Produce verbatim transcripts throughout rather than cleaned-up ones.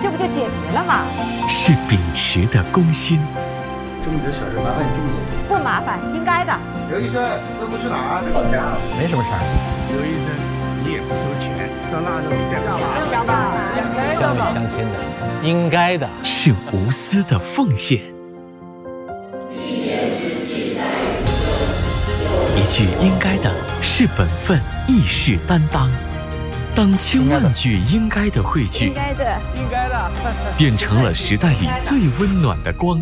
这不就解决了吗？ 是秉持的公心。 这么点小事麻烦你这么多？ 不麻烦，应该的。 刘医生，这不去哪儿？ 老家。 没什么事儿。 刘医生，你也不收钱，上腊肉一点。 两百， 乡里乡亲的，应该的。 是无私的奉献。一句应该的是本分，亦是担当。当千万句应该的汇聚， 应该的， 应该的， 变成了时代里最温暖的光。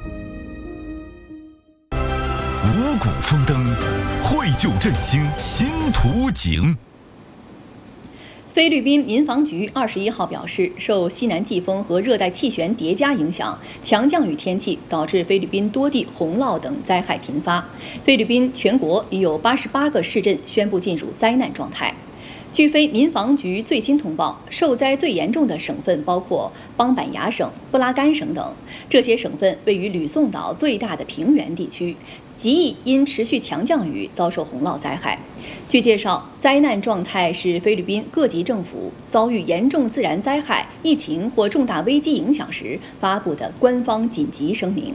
五谷丰登，绘就振兴新图景。 菲律宾民防局二十一号表示，受西南季风和热带气旋叠加影响，强降雨天气导致菲律宾多地洪涝等灾害频发。菲律宾全国已有八十八个市镇宣布进入灾难状态。据菲民防局最新通报，受灾最严重的省份包括邦板牙省、布拉干省等。这些省份位于吕宋岛最大的平原地区，极易因持续强降雨遭受洪涝灾害。据介绍，灾难状态是菲律宾各级政府遭遇严重自然灾害、疫情或重大危机影响时发布的官方紧急声明。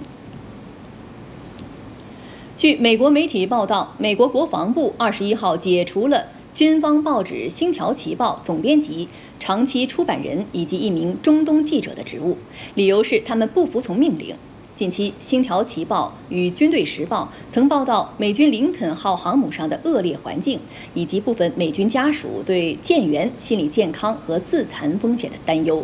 据美国媒体报道，美国国防部二十一号解除了军方报纸《星条旗报》总编辑、长期出版人以及一名中东记者的职务，理由是他们不服从命令。近期，《星条旗报》与《军队时报》曾报道美军林肯号航母上的恶劣环境，以及部分美军家属对舰员心理健康和自残风险的担忧。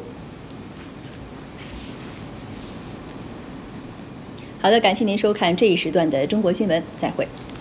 好的，感谢您收看这一时段的中国新闻，再会。